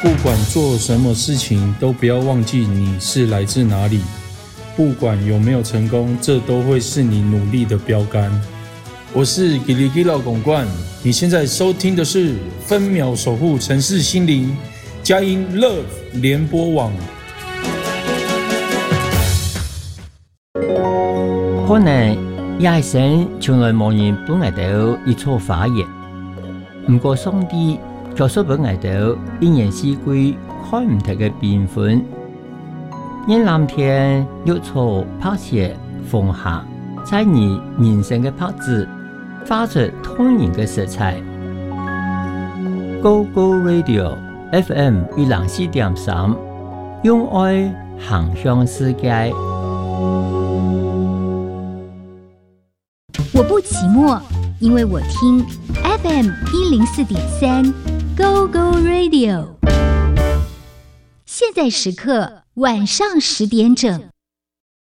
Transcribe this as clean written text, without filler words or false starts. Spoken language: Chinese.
不管做什么事情，都不要忘记你是来自哪里。不管有没有成功，这都会是你努力的标杆。我是吉里吉老公冠，你现在收听的是分秒守护城市心灵佳音 Love 联播网。 可能一生從來冇人幫我哋一錯發言，不過上帝卻說俾我哋一年四季看唔同嘅變化。因藍天綠草拍攝風下，在你人生嘅拍子發出動人嘅色彩。Go Go Radio FM 104.3，用愛行向世界。 我不寂寞，因为我听 FM 104.3 Go Go Radio。现在时刻晚上10点整。